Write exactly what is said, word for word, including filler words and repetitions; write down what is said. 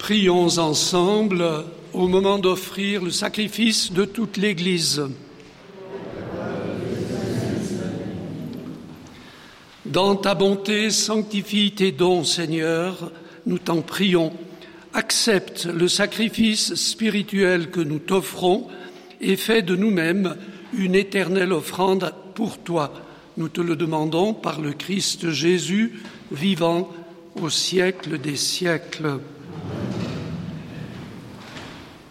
Prions ensemble au moment d'offrir le sacrifice de toute l'Église. Dans ta bonté, sanctifie tes dons, Seigneur, nous t'en prions. Accepte le sacrifice spirituel que nous t'offrons et fais de nous-mêmes une éternelle offrande pour toi. Nous te le demandons par le Christ Jésus, vivant au siècle des siècles.